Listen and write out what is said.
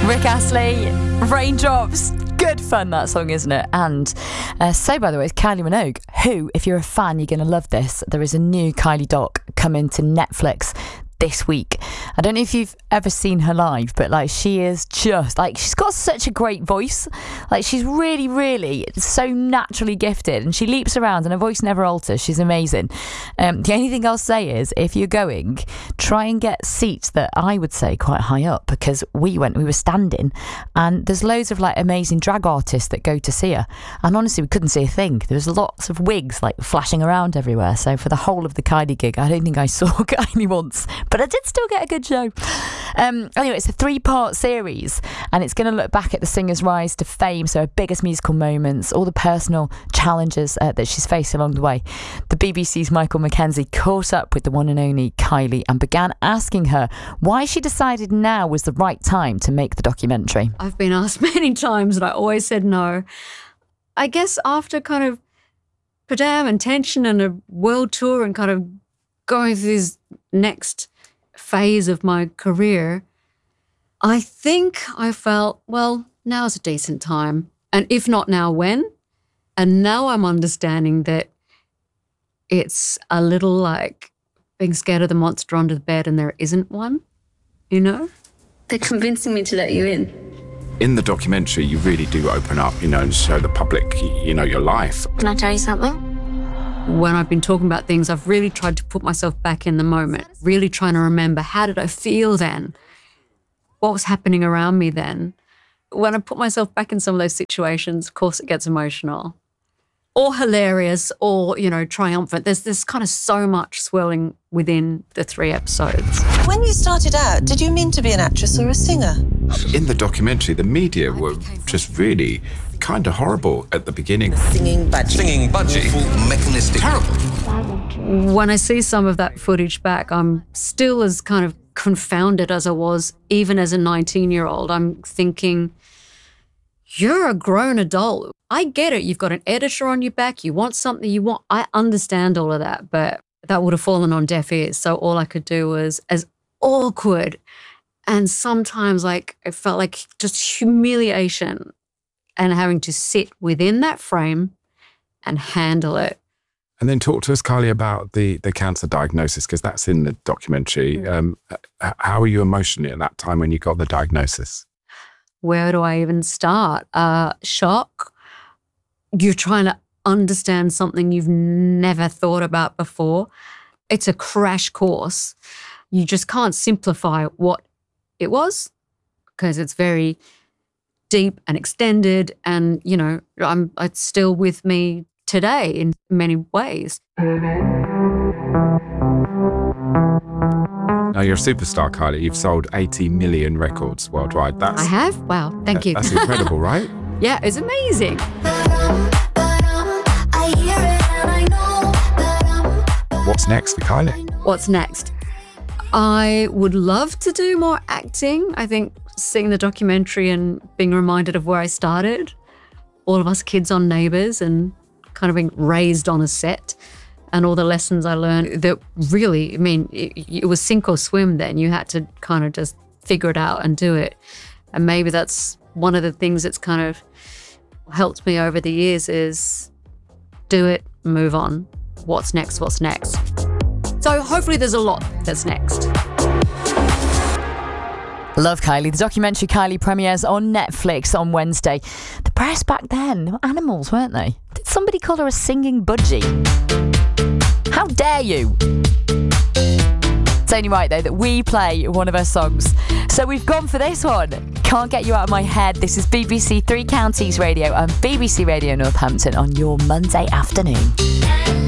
Rick Astley, Raindrops. Good fun, that song, isn't it? And so, by the way, it's Kylie Minogue, who, if you're a fan, you're going to love this. There is a new Kylie doc coming to Netflix this week. I don't know if you've ever seen her live, but like, she is just like, she's got such a great voice. Like, she's really, really so naturally gifted, and she leaps around and her voice never alters. She's amazing. The only thing I'll say is, if you're going, try and get seats that I would say quite high up, because we were standing, and there's loads of like amazing drag artists that go to see her, and honestly we couldn't see a thing. There was lots of wigs like flashing around everywhere. So for the whole of the Kylie gig, I don't think I saw Kylie once, but I did still get a good show. Anyway, it's a 3-part series, and it's going to look back at the singer's rise to fame, so her biggest musical moments, all the personal challenges that she's faced along the way. The BBC's Michael Mackenzie caught up with the one and only Kylie and began asking her why she decided now was the right time to make the documentary. I've been asked many times and I always said no. I guess after kind of Padam and Tension and a world tour and kind of going through this next phase of my career, I think I felt, well, now's a decent time. And if not now, when? And now I'm understanding that it's a little like being scared of the monster under the bed and there isn't one, you know? They're convincing me to let you in. In the documentary, you really do open up, and show the public, your life. Can I tell you something? When I've been talking about things, I've really tried to put myself back in the moment, really trying to remember, how did I feel then? What was happening around me then? When I put myself back in some of those situations, of course it gets emotional. Or hilarious, or, triumphant. There's kind of so much swirling within the 3 episodes. When you started out, did you mean to be an actress or a singer? In the documentary, the media were just really kind of horrible at the beginning. Singing budgie. Awful, mechanistic. Terrible. When I see some of that footage back, I'm still as kind of confounded as I was even as a 19-year-old. I'm thinking, you're a grown adult. I get it. You've got an editor on your back. You want something you want. I understand all of that, but that would have fallen on deaf ears. So all I could do was, as awkward and sometimes like it felt like just humiliation, and having to sit within that frame and handle it. And then talk to us, Kylie, about the cancer diagnosis, because that's in the documentary. How were you emotionally at that time when you got the diagnosis? Where do I even start? Shock. You're trying to understand something you've never thought about before. It's a crash course. You just can't simplify what it was, because it's very deep and extended, and it's still with me today in many ways. Now, you're a superstar, Kylie. You've sold 80 million records worldwide. I have? Wow, thank you. That's incredible, right? Yeah, it's amazing. What's next for Kylie? What's next? I would love to do more acting. I think seeing the documentary and being reminded of where I started, all of us kids on Neighbours, and kind of being raised on a set, and all the lessons I learned that really, it was sink or swim then. You had to kind of just figure it out and do it. And maybe that's one of the things that's kind of helped me over the years is do it, move on. What's next? What's next? So hopefully there's a lot that's next. Love Kylie. The documentary Kylie premieres on Netflix on Wednesday. The press back then, they were animals, weren't they? Did somebody call her a singing budgie? How dare you? It's only right, though, that we play one of her songs. So we've gone for this one. Can't Get You Out of My Head. This is BBC Three Counties Radio and BBC Radio Northampton on your Monday afternoon.